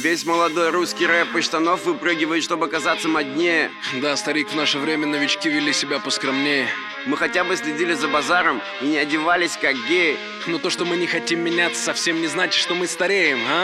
Весь молодой русский рэп из штанов выпрыгивает, чтобы казаться моднее. Да, старик, в наше время новички вели себя поскромнее. Мы хотя бы следили за базаром и не одевались как геи. Но то, что мы не хотим меняться, совсем не значит, что мы стареем, а?